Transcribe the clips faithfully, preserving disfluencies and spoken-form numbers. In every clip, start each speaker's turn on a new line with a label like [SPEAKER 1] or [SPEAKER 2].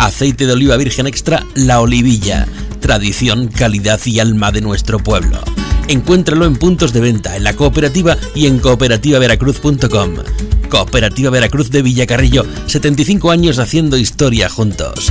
[SPEAKER 1] Aceite de oliva virgen extra La Olivilla. Tradición, calidad y alma de nuestro pueblo. Encuéntralo en puntos de venta, en la cooperativa y en cooperativa veracruz punto com. Cooperativa Veracruz de Villacarrillo, setenta y cinco años haciendo historia juntos.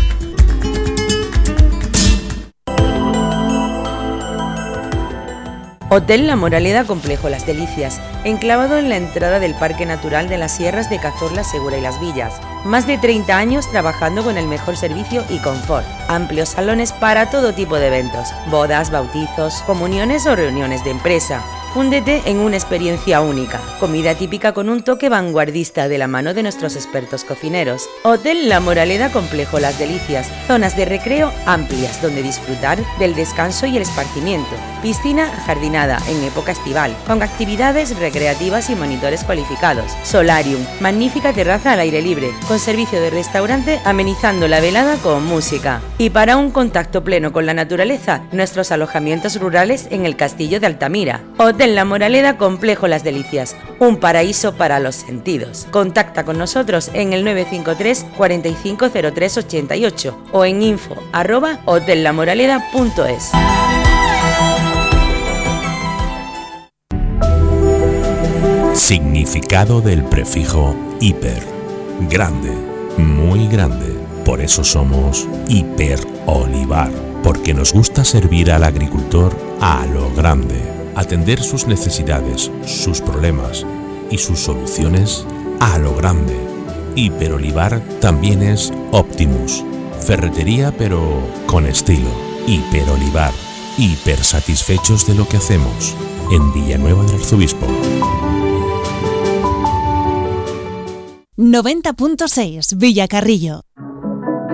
[SPEAKER 2] Hotel La Moraleda Complejo Las Delicias, enclavado en la entrada del Parque Natural de las Sierras de Cazorla, Segura y Las Villas. Más de treinta años trabajando con el mejor servicio y confort. Amplios salones para todo tipo de eventos, bodas, bautizos, comuniones o reuniones de empresa. Fúndete en una experiencia única. Comida típica con un toque vanguardista de la mano de nuestros expertos cocineros. Hotel La Moraleda Complejo Las Delicias. Zonas de recreo amplias donde disfrutar del descanso y el esparcimiento. Piscina jardinada en época estival, con actividades recreativas y monitores cualificados. Solarium, magnífica terraza al aire libre, con servicio de restaurante amenizando la velada con música. Y para un contacto pleno con la naturaleza, nuestros alojamientos rurales en el Castillo de Altamira. Hotel La Moraleda Complejo Las Delicias, un paraíso para los sentidos. Contacta con nosotros en el nueve cinco tres, cuarenta y cinco cero tres ochenta y ocho o en info arroba hotel la moraleda punto es.
[SPEAKER 3] Significado del prefijo hiper. Grande, muy grande. Por eso somos Hiper Olivar, porque nos gusta servir al agricultor a lo grande. Atender sus necesidades, sus problemas y sus soluciones a lo grande. Hiperolivar también es Optimus. Ferretería pero con estilo. Hiperolivar. Hiper satisfechos de lo que hacemos. En Villanueva del Arzobispo.
[SPEAKER 4] noventa punto seis Villacarrillo.